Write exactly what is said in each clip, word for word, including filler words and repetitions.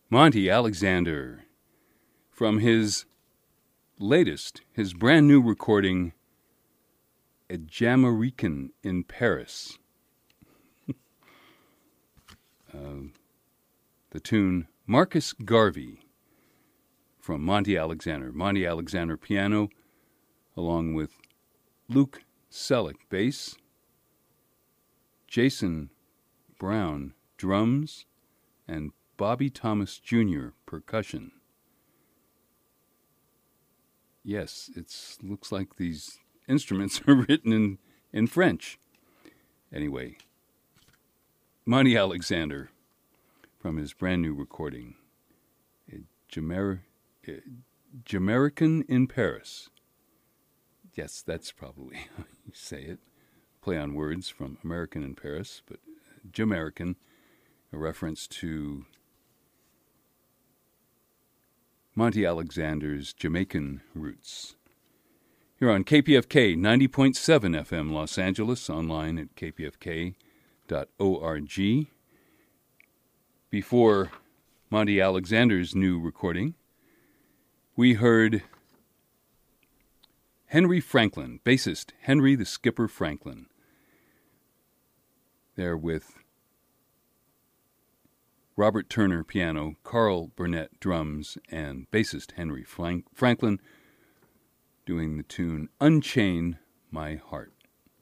Monty Alexander, from his latest, his brand new recording, A Jamaican in Paris. uh, the tune Marcus Garvey from Monty Alexander. Monty Alexander piano, along with Luke Selleck bass, Jason Brown drums, and Bobby Thomas Junior percussion. Yes, it looks like these instruments are written in, in French. Anyway, Monty Alexander from his brand new recording, Jamer- Jamaican in Paris. Yes, that's probably how you say it. Play on words from American in Paris, but Jamaican, a reference to Monty Alexander's Jamaican roots. Here on K P F K ninety point seven F M Los Angeles, online at k p f k dot org. Before Monty Alexander's new recording, we heard Henry Franklin, bassist Henry the Skipper Franklin. There with Robert Turner piano, Carl Burnett drums, and bassist Henry Frank- Franklin doing the tune Unchain My Heart.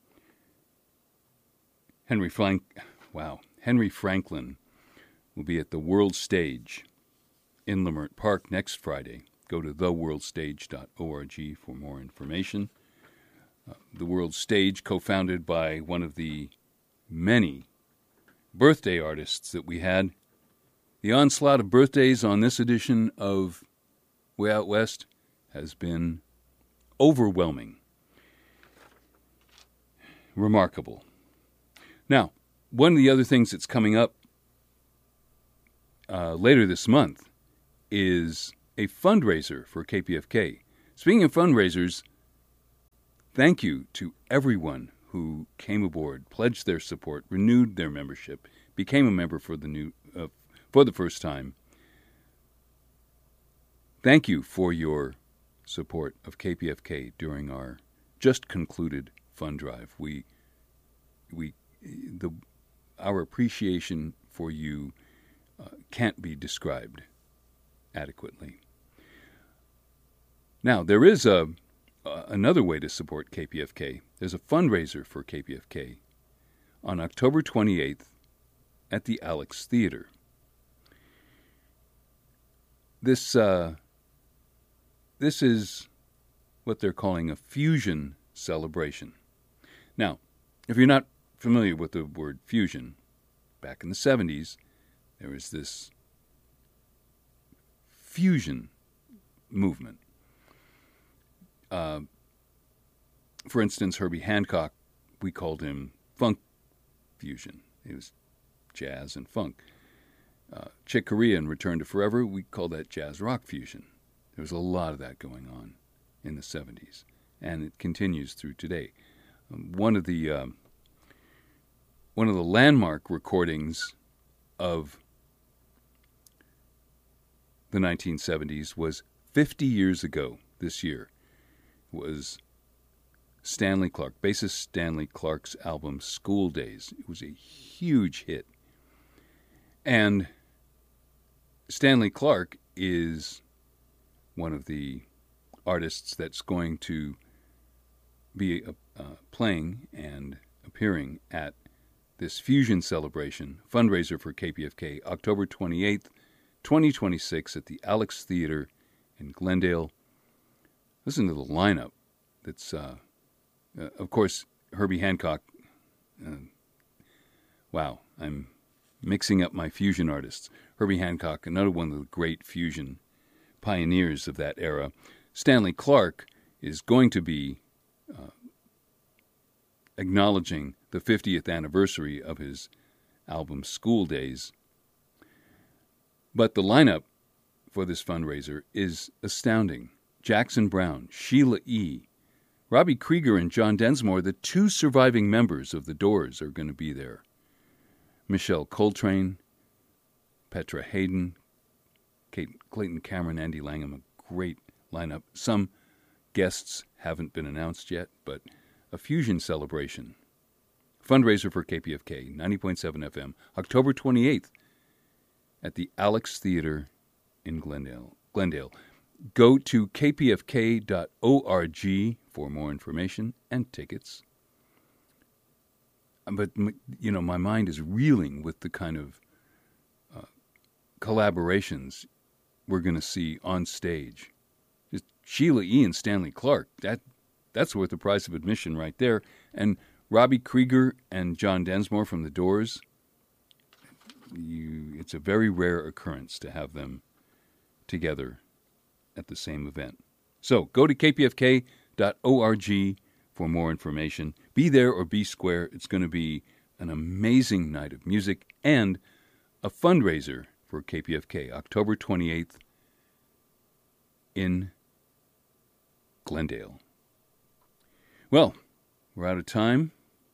Henry Frank, wow, Henry Franklin will be at the World Stage in Leimert Park next Friday. Go to the world stage dot org for more information. Uh, the World Stage, co-founded by one of the many birthday artists that we had. The onslaught of birthdays on this edition of Way Out West has been overwhelming. Remarkable. Now, one of the other things that's coming up uh, later this month is a fundraiser for K P F K. Speaking of fundraisers, thank you to everyone who came aboard, pledged their support, renewed their membership, became a member for the new uh, for the first time. Thank you for your support of K P F K during our just concluded fund drive. We we the our appreciation for you uh, can't be described adequately. Now, there is a uh, another way to support K P F K. There's a fundraiser for K P F K on October twenty-eighth at the Alex Theater. This uh, this is what they're calling a fusion celebration. Now, if you're not familiar with the word fusion, back in the seventies, there was this fusion movement. Uh, for instance, Herbie Hancock, we called him funk fusion. It was jazz and funk. Uh, Chick Corea in Return to Forever, we call that jazz rock fusion. There was a lot of that going on in the seventies, and it continues through today. Um, one of the uh, one of the landmark recordings of the nineteen seventies was fifty years ago this year. Was Stanley Clarke, bassist Stanley Clarke's album School Days. It was a huge hit. And Stanley Clarke is one of the artists that's going to be uh, playing and appearing at this Fusion Celebration fundraiser for K P F K, October twenty-eighth, twenty twenty-six at the Alex Theater in Glendale. Listen to the lineup. That's, uh, uh, of course, Herbie Hancock. Uh, wow, I'm mixing up my fusion artists. Herbie Hancock, another one of the great fusion pioneers of that era. Stanley Clarke is going to be uh, acknowledging the fiftieth anniversary of his album School Days. But the lineup for this fundraiser is astounding. Jackson Browne, Sheila E., Robbie Krieger, and John Densmore, the two surviving members of The Doors, are going to be there. Michelle Coltrane, Petra Haden, Kate, Clayton Cameron, Andy Langham, a great lineup. Some guests haven't been announced yet, but a fusion celebration. Fundraiser for K P F K, ninety point seven F M, October twenty-eighth at the Alex Theater in Glendale. Glendale. Go to k p f k dot org for more information and tickets. But, you know, my mind is reeling with the kind of uh, collaborations we're going to see on stage. Just Sheila E. and Stanley Clarke, that that's worth the price of admission right there. And Robbie Krieger and John Densmore from The Doors, you, it's a very rare occurrence to have them together at the same event. So go to k p f k dot org for more information. Be there or be square. It's going to be an amazing night of music and a fundraiser for K P F K, October twenty-eighth in Glendale. Well, we're out of time.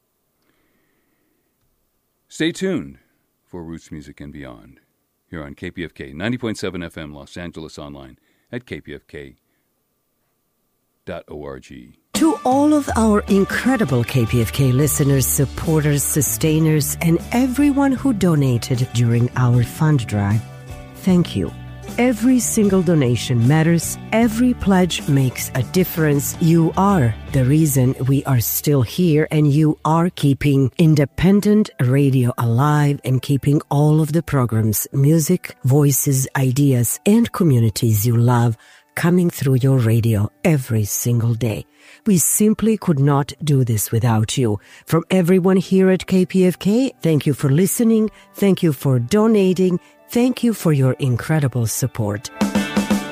Stay tuned for Roots Music and Beyond here on K P F K, ninety point seven F M Los Angeles, online at k p f k dot org. To all of our incredible K P F K listeners, supporters, sustainers, and everyone who donated during our fund drive, thank you. Every single donation matters. Every pledge makes a difference. You are the reason we are still here, and you are keeping independent radio alive and keeping all of the programs, music, voices, ideas, and communities you love coming through your radio every single day. We simply could not do this without you. From everyone here at K P F K, thank you for listening. Thank you for donating. Thank you for your incredible support.